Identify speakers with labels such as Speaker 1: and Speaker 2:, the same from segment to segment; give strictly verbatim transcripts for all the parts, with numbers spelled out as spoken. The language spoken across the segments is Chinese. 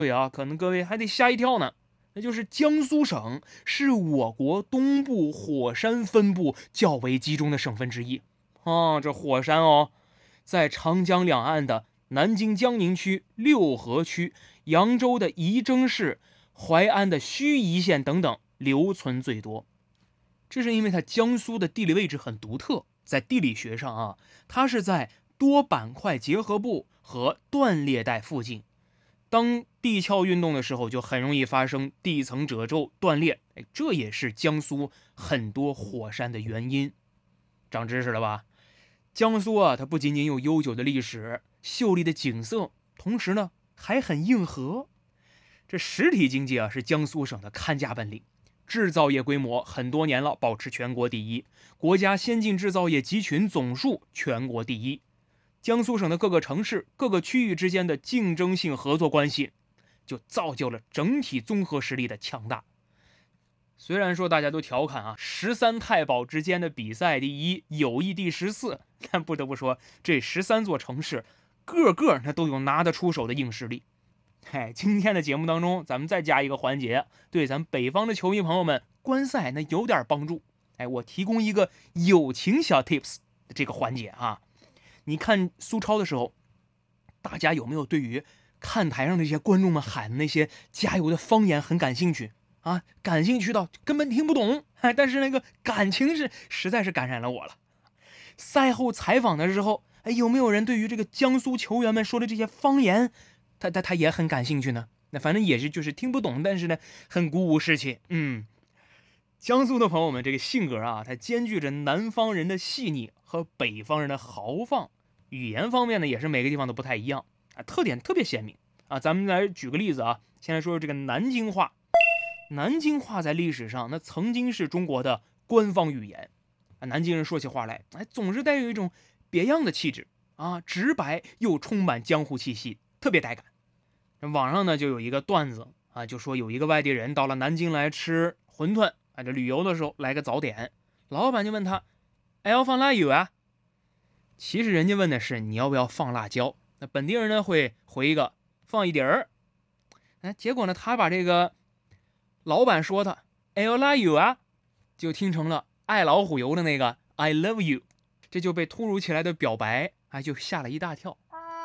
Speaker 1: 对啊，可能各位还得吓一跳呢。那就是江苏省是我国东部火山分布较为集中的省份之一。哦，这火山哦，在长江两岸的南京江宁区、六合区、扬州的仪征市、淮安的盱眙县等等留存最多。这是因为它江苏的地理位置很独特，在地理学上啊，它是在多板块结合部和断裂带附近。当地壳运动的时候，就很容易发生地层褶皱断裂，哎，这也是江苏很多火山的原因。长知识了吧？江苏啊，它不仅仅有悠久的历史、秀丽的景色，同时呢还很硬核。这实体经济啊是江苏省的看家本领，制造业规模很多年了保持全国第一，国家先进制造业集群总数全国第一。江苏省的各个城市、各个区域之间的竞争性合作关系，就造就了整体综合实力的强大。虽然说大家都调侃啊，十三太保之间的比赛第一，友谊第十四，但不得不说，这十三座城市个个那都有拿得出手的硬实力。嘿，今天的节目当中，咱们再加一个环节，对咱北方的球迷朋友们观赛那有点帮助。哎，我提供一个友情小 tips 的这个环节啊。你看苏超的时候，大家有没有对于看台上那些观众们喊的那些加油的方言很感兴趣啊？感兴趣到根本听不懂，但是那个感情是实在是感染了我了。赛后采访的时候，哎，有没有人对于这个江苏球员们说的这些方言，他他他也很感兴趣呢？那反正也是就是听不懂，但是呢很鼓舞士气。嗯，江苏的朋友们这个性格啊，它兼具着南方人的细腻和北方人的豪放，语言方面呢也是每个地方都不太一样啊，特点特别鲜明啊。咱们来举个例子啊，先来说说这个南京话。南京话在历史上那曾经是中国的官方语言啊，南京人说起话来，哎，总是带有一种别样的气质啊，直白又充满江湖气息，特别带感。网上呢就有一个段子啊，就说有一个外地人到了南京来吃馄饨。啊，这旅游的时候来个早点，老板就问他：“哎，要放辣油啊？”其实人家问的是你要不要放辣椒，那本地人呢会回一个放一点儿。哎，结果呢，他把这个老板说的“哎要辣油啊”，就听成了爱老虎油的那个 “I love you”，这就被突如其来的表白哎就吓了一大跳。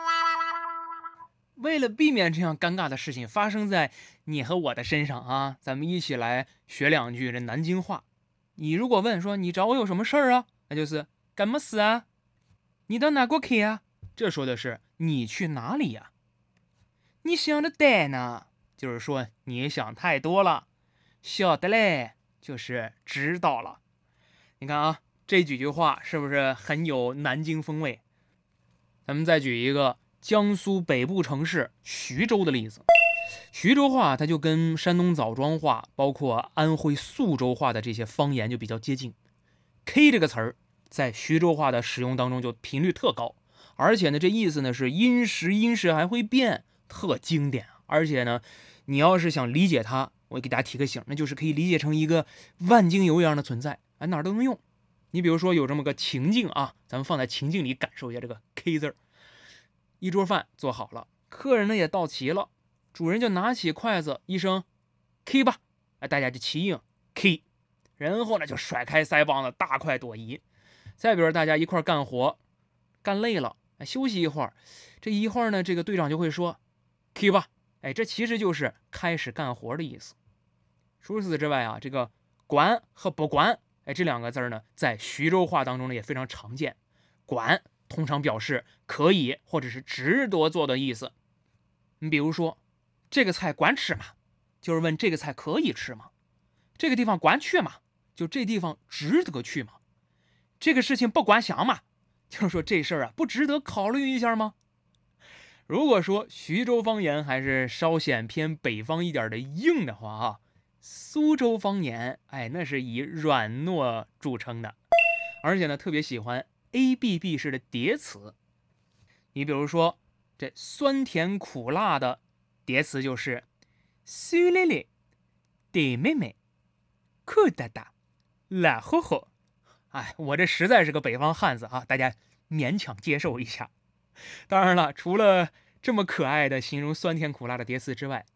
Speaker 1: 为了避免这样尴尬的事情发生在你和我的身上啊，咱们一起来学两句这南京话。你如果问说你找我有什么事儿啊，那就是干么事啊？你到哪过去啊？这说的是你去哪里呀、啊？你想的呆呢，就是说你想太多了。晓得嘞，就是知道了。你看啊，这几句话是不是很有南京风味？咱们再举一个江苏北部城市徐州的例子。徐州话它就跟山东枣庄话，包括安徽宿州话的这些方言就比较接近。K 这个词儿在徐州话的使用当中就频率特高，而且呢这意思呢是音时音时还会变，特经典。而且呢你要是想理解它，我给大家提个醒，那就是可以理解成一个万金油一样的存在，哎，哪儿都能用。你比如说有这么个情境啊，咱们放在情境里感受一下这个 K 字儿。一桌饭做好了，客人呢也到齐了，主人就拿起筷子一声 K 吧，哎，大家就齐应 K， 然后呢就甩开腮帮子大快朵颐。再比如大家一块干活，干累了，哎，休息一会儿，这一会儿呢这个队长就会说 K 吧，哎，这其实就是开始干活的意思。除此之外啊，这个管和不管，哎，这两个字呢在徐州话当中呢也非常常见。管通常表示可以或者是值得做的意思。你比如说，这个菜管吃吗？就是问这个菜可以吃吗？这个地方管去吗？就这地方值得去吗？这个事情不管想吗？就是说这事儿啊不值得考虑一下吗？如果说徐州方言还是稍显偏北方一点的硬的话啊，苏州方言哎那是以软糯著称的，而且呢特别喜欢A B B 式的叠词。你比如说这酸甜苦辣的叠词就是酸咧咧、甜美美、苦哒哒、辣乎乎。哎，我这实在是个北方汉子啊，大家勉强接受一下。当然了，除了这么可爱的形容酸甜苦辣的叠词之外，